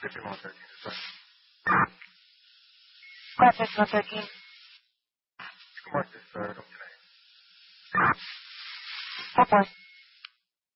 5113 is fine. Contact 113. You can mark this, don't tonight. Papa.